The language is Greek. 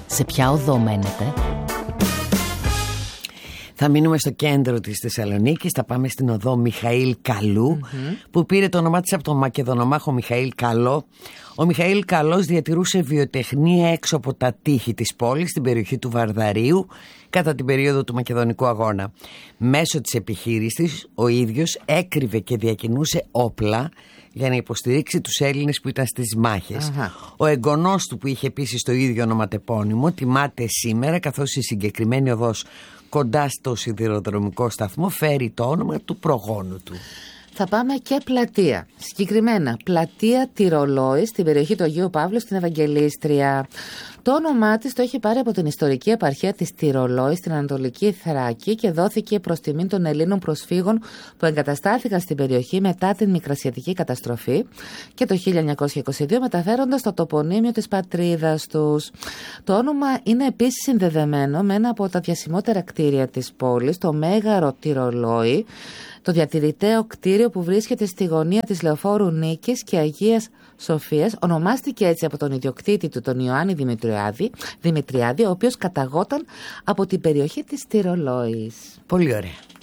Σε ποια οδό μένετε? Θα μείνουμε στο κέντρο της Θεσσαλονίκης, θα πάμε στην οδό Μιχαήλ Καλού, που πήρε το όνομά της από τον Μακεδονομάχο Μιχαήλ Καλό. Ο Μιχαήλ Καλός διατηρούσε βιοτεχνία έξω από τα τείχη της πόλης, στην περιοχή του Βαρδαρίου, κατά την περίοδο του Μακεδονικού Αγώνα. Μέσω της επιχείρησης ο ίδιος έκρυβε και διακινούσε όπλα για να υποστηρίξει τους Έλληνες που ήταν στις μάχες. Ο εγγονός του, που είχε επίσης το ίδιο ονοματεπώνυμο, τιμάται σήμερα, καθώς η συγκεκριμένη οδός κοντά στο σιδηροδρομικό σταθμό φέρει το όνομα του προγόνου του. Θα πάμε και πλατεία. Συγκεκριμένα, πλατεία Τυρολόη στην περιοχή του Αγίου Παύλου στην Ευαγγελίστρια. Το όνομά της το έχει πάρει από την ιστορική επαρχία της Τυρολόη στην Ανατολική Θράκη και δόθηκε προς τιμήν των Ελλήνων προσφύγων που εγκαταστάθηκαν στην περιοχή μετά την Μικρασιατική καταστροφή και το 1922 μεταφέροντας το τοπονύμιο της πατρίδας τους. Το όνομα είναι επίσης συνδεδεμένο με ένα από τα διασημότερα κτίρια της πόλης, το Μέγαρο Τυρολόη, το διατηρηταίο κτίριο που βρίσκεται στη γωνία της Λεωφόρου Νίκης και Αγίας Σοφίας. Ονομάστηκε έτσι από τον ιδιοκτήτη του, τον Ιωάννη Δημητριάδη, ο οποίος καταγόταν από την περιοχή της Τυρολόης. Πολύ ωραία.